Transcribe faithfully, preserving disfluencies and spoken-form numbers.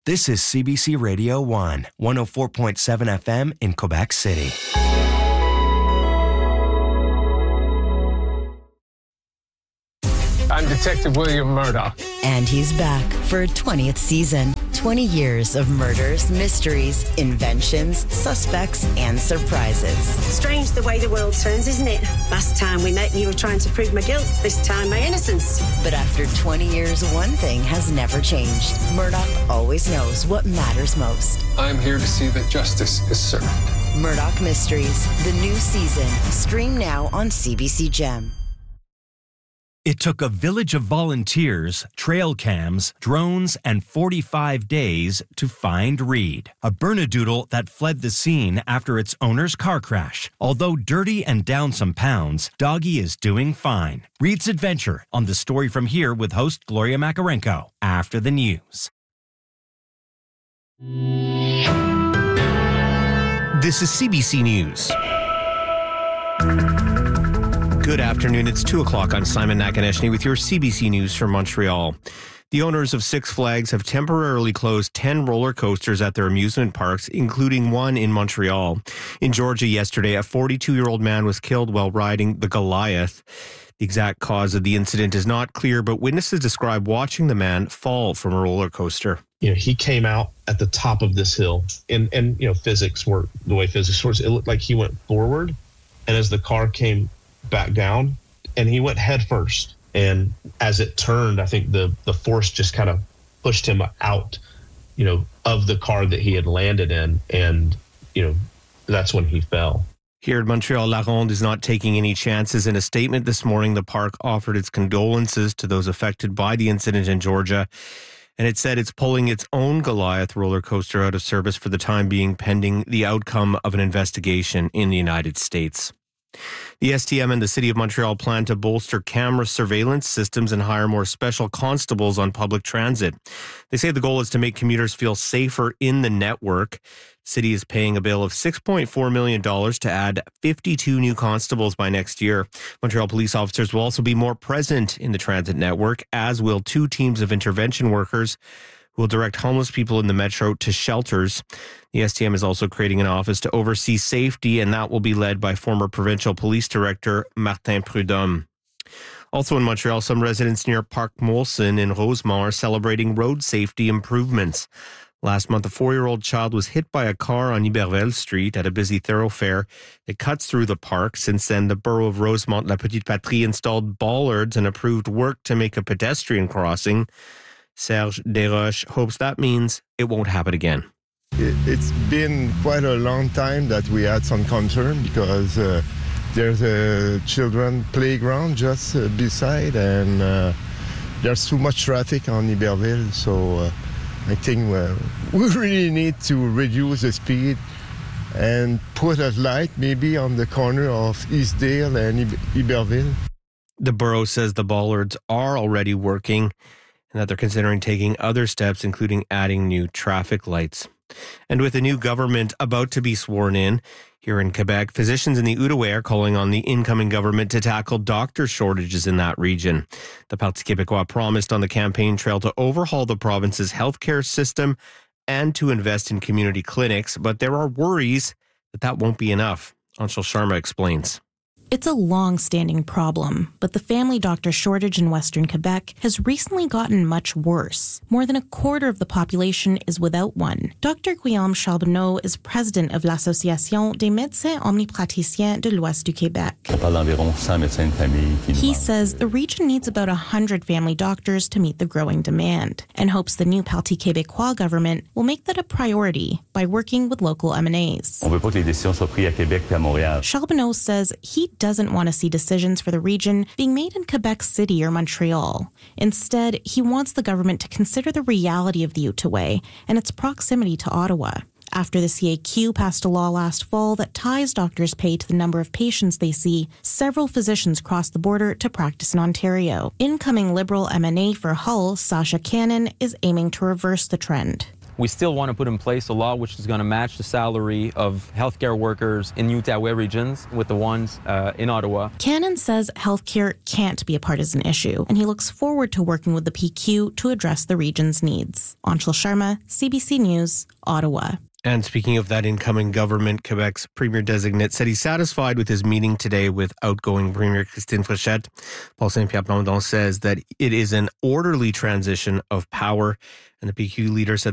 This is C B C Radio one, one oh four point seven F M in Quebec City. I'm Detective William Murdoch. And he's back for a twentieth season. twenty years of murders, mysteries, inventions, suspects, and surprises. Strange the way the world turns, isn't it? Last time we met, you were trying to prove my guilt. This time, my innocence. But after twenty years, one thing has never changed. Murdoch always knows what matters most. I'm here to see that justice is served. Murdoch Mysteries, the new season. Stream now on C B C Gem. It took a village of volunteers, trail cams, drones, and forty-five days to find Reed, a Bernedoodle that fled the scene after its owner's car crash. Although dirty and down some pounds, Doggy is doing fine. Reed's adventure on The Story From Here with host Gloria Makarenko after the news. This is C B C News. Good afternoon. It's two o'clock. I'm Simon Nakaneshny with your C B C News from Montreal. The owners of Six Flags have temporarily closed ten roller coasters at their amusement parks, including one in Montreal. In Georgia yesterday, a forty-two-year-old man was killed while riding the Goliath. The exact cause of the incident is not clear, but witnesses describe watching the man fall from a roller coaster. You know, he came out at the top of this hill, and, and you know, physics work the way physics works. It looked like he went forward, and as the car came back down, and he went head first. And as it turned, I think the the force just kind of pushed him out, you know, of the car that he had landed in, and you know, that's when he fell. Here at Montreal, La Ronde is not taking any chances. In a statement this morning, the park offered its condolences to those affected by the incident in Georgia, and it said it's pulling its own Goliath roller coaster out of service for the time being, pending the outcome of an investigation in the United States. The S T M and the City of Montreal plan to bolster camera surveillance systems and hire more special constables on public transit. They say the goal is to make commuters feel safer in the network. The city is paying a bill of six point four million dollars to add fifty-two new constables by next year. Montreal police officers will also be more present in the transit network, as will two teams of intervention workers who will direct homeless people in the metro to shelters. The S T M is also creating an office to oversee safety, and that will be led by former provincial police director Martin Prudhomme. Also in Montreal, some residents near Park Molson in Rosemont are celebrating road safety improvements. Last month, a four-year-old child was hit by a car on Iberville Street at a busy thoroughfare that cuts through the park. Since then, the borough of Rosemont-La Petite Patrie installed bollards and approved work to make a pedestrian crossing. Serge Desroches hopes that means it won't happen again. It's been quite a long time that we had some concern because uh, there's a children playground just uh, beside, and uh, there's too much traffic on Iberville. So uh, I think uh, we really need to reduce the speed and put a light maybe on the corner of Eastdale and Iberville. The borough says the bollards are already working, and that they're considering taking other steps, including adding new traffic lights. And with the new government about to be sworn in here in Quebec, physicians in the Outaouais are calling on the incoming government to tackle doctor shortages in that region. The Parti Québécois promised on the campaign trail to overhaul the province's healthcare system and to invest in community clinics, but there are worries that that won't be enough. Anshul Sharma explains. It's a long-standing problem, but the family doctor shortage in Western Quebec has recently gotten much worse. More than a quarter of the population is without one. Doctor Guillaume Charbonneau is president of l'Association des médecins omnipraticiens de l'Ouest du Québec. He says the region needs about one hundred family doctors to meet the growing demand, and hopes the new Parti Québécois government will make that a priority by working with local M and As. Charbonneau says he doesn't want to see decisions for the region being made in Quebec City or Montreal. Instead, he wants the government to consider the reality of the Outaouais and its proximity to Ottawa. After the C A Q passed a law last fall that ties doctors' pay to the number of patients they see, several physicians crossed the border to practice in Ontario. Incoming Liberal M and A for Hull, Sasha Cannon, is aiming to reverse the trend. We still want to put in place a law which is going to match the salary of healthcare workers in Outaouais regions with the ones uh, in Ottawa. Cannon says healthcare can't be a partisan issue, and he looks forward to working with the P Q to address the region's needs. Anshul Sharma, C B C News, Ottawa. And speaking of that incoming government, Quebec's premier-designate said he's satisfied with his meeting today with outgoing Premier Christine Fréchette. Paul Saint-Pierre Plamondon says that it is an orderly transition of power, and the P Q leader said